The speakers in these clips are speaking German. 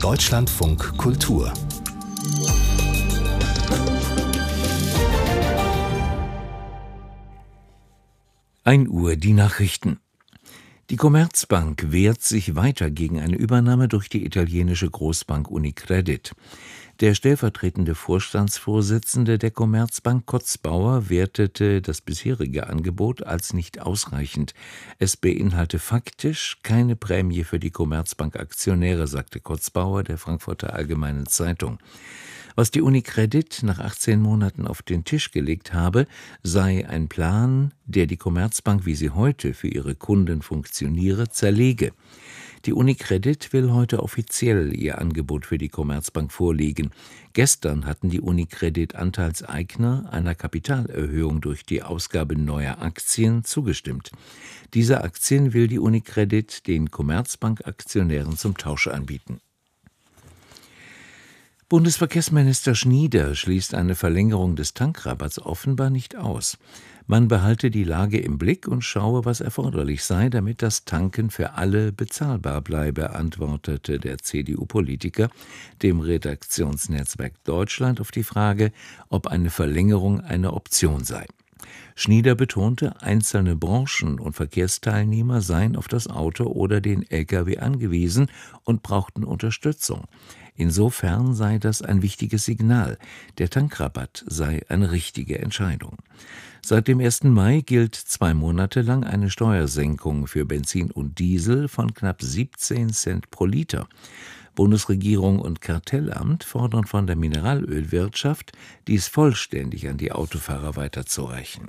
Deutschlandfunk Kultur. 1 Uhr die Nachrichten. Die Commerzbank wehrt sich weiter gegen eine Übernahme durch die italienische Großbank Unicredit. Der stellvertretende Vorstandsvorsitzende der Commerzbank, Kotzbauer, wertete das bisherige Angebot als nicht ausreichend. Es beinhalte faktisch keine Prämie für die Commerzbank-Aktionäre, sagte Kotzbauer der Frankfurter Allgemeinen Zeitung. Was die Unicredit nach 18 Monaten auf den Tisch gelegt habe, sei ein Plan, der die Commerzbank, wie sie heute für ihre Kunden funktioniere, zerlege. Die Unicredit will heute offiziell ihr Angebot für die Commerzbank vorlegen. Gestern hatten die Unicredit-Anteilseigner einer Kapitalerhöhung durch die Ausgabe neuer Aktien zugestimmt. Diese Aktien will die Unicredit den Commerzbank-Aktionären zum Tausch anbieten. Bundesverkehrsminister Schnieder schließt eine Verlängerung des Tankrabatts offenbar nicht aus. Man behalte die Lage im Blick und schaue, was erforderlich sei, damit das Tanken für alle bezahlbar bleibe, antwortete der CDU-Politiker dem Redaktionsnetzwerk Deutschland auf die Frage, ob eine Verlängerung eine Option sei. Schnieder betonte, einzelne Branchen und Verkehrsteilnehmer seien auf das Auto oder den Lkw angewiesen und brauchten Unterstützung. Insofern sei das ein wichtiges Signal. Der Tankrabatt sei eine richtige Entscheidung. Seit dem 1. Mai gilt 2 Monate lang eine Steuersenkung für Benzin und Diesel von knapp 17 Cent pro Liter. Bundesregierung und Kartellamt fordern von der Mineralölwirtschaft, dies vollständig an die Autofahrer weiterzureichen.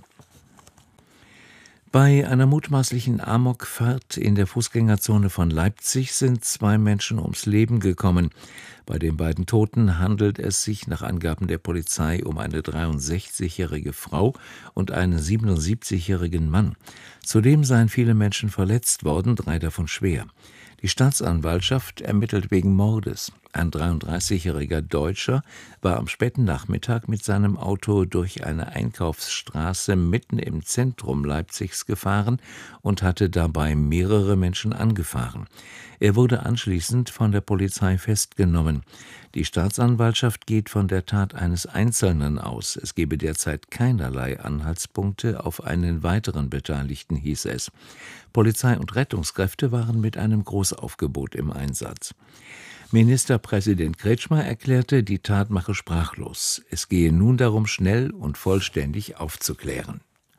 Bei einer mutmaßlichen Amokfahrt in der Fußgängerzone von Leipzig sind 2 Menschen ums Leben gekommen. Bei den beiden Toten handelt es sich nach Angaben der Polizei um eine 63-jährige Frau und einen 77-jährigen Mann. Zudem seien viele Menschen verletzt worden, 3 davon schwer. Die Staatsanwaltschaft ermittelt wegen Mordes. Ein 33-jähriger Deutscher war am späten Nachmittag mit seinem Auto durch eine Einkaufsstraße mitten im Zentrum Leipzigs gefahren und hatte dabei mehrere Menschen angefahren. Er wurde anschließend von der Polizei festgenommen. Die Staatsanwaltschaft geht von der Tat eines Einzelnen aus. Es gebe derzeit keinerlei Anhaltspunkte auf einen weiteren Beteiligten, hieß es. Polizei und Rettungskräfte waren mit einem Großaufgebot im Einsatz. Ministerpräsident Kretschmer erklärte, die Tat mache sprachlos. Es gehe nun darum, schnell und vollständig aufzuklären.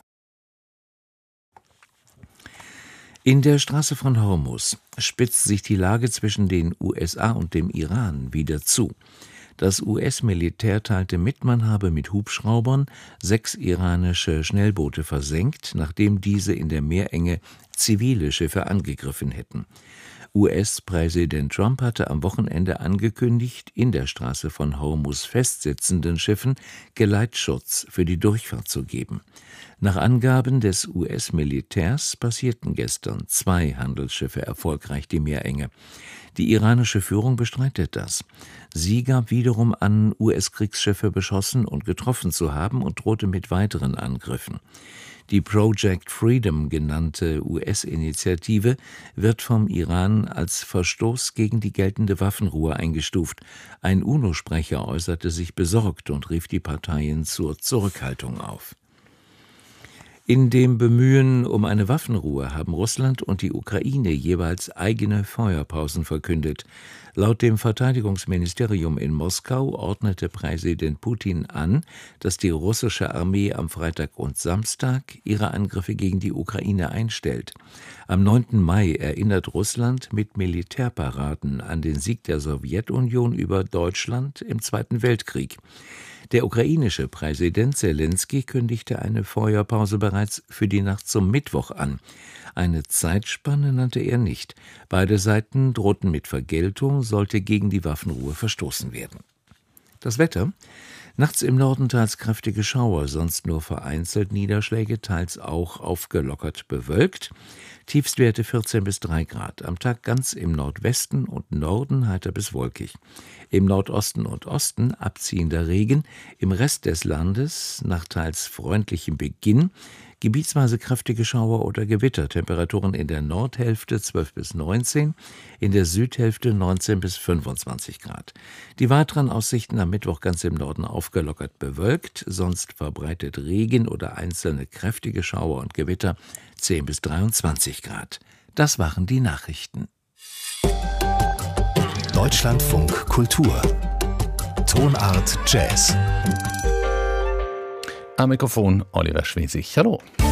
In der Straße von Hormuz spitzt sich die Lage zwischen den USA und dem Iran wieder zu. Das US-Militär teilte mit, man habe mit Hubschraubern 6 iranische Schnellboote versenkt, nachdem diese in der Meerenge zivile Schiffe angegriffen hätten. US-Präsident Trump hatte am Wochenende angekündigt, in der Straße von Hormuz festsitzenden Schiffen Geleitschutz für die Durchfahrt zu geben. Nach Angaben des US-Militärs passierten gestern 2 Handelsschiffe erfolgreich die Meerenge. Die iranische Führung bestreitet das. Sie gab wiederum an, US-Kriegsschiffe beschossen und getroffen zu haben und drohte mit weiteren Angriffen. Die Project Freedom genannte US-Initiative wird vom Iran als Verstoß gegen die geltende Waffenruhe eingestuft. Ein UNO-Sprecher äußerte sich besorgt und rief die Parteien zur Zurückhaltung auf. In dem Bemühen um eine Waffenruhe haben Russland und die Ukraine jeweils eigene Feuerpausen verkündet. Laut dem Verteidigungsministerium in Moskau ordnete Präsident Putin an, dass die russische Armee am Freitag und Samstag ihre Angriffe gegen die Ukraine einstellt. Am 9. Mai erinnert Russland mit Militärparaden an den Sieg der Sowjetunion über Deutschland im Zweiten Weltkrieg. Der ukrainische Präsident Selenskyj kündigte eine Feuerpause bereits für die Nacht zum Mittwoch an. Eine Zeitspanne nannte er nicht. Beide Seiten drohten mit Vergeltung, sollte gegen die Waffenruhe verstoßen werden. Das Wetter: Nachts im Norden teils kräftige Schauer, sonst nur vereinzelt Niederschläge, teils auch aufgelockert bewölkt. Tiefstwerte 14 bis 3 Grad. Am Tag ganz im Nordwesten und Norden heiter bis wolkig. Im Nordosten und Osten abziehender Regen. Im Rest des Landes nach teils freundlichem Beginn Gebietsweise kräftige Schauer oder Gewitter. Temperaturen in der Nordhälfte 12 bis 19, in der Südhälfte 19 bis 25 Grad. Die weiteren Aussichten am Mittwoch ganz im Norden aufgelockert bewölkt, sonst verbreitet Regen oder einzelne kräftige Schauer und Gewitter 10 bis 23 Grad. Das waren die Nachrichten. Deutschlandfunk Kultur. Tonart Jazz. Am Mikrofon Oliver Schwesig. Hallo.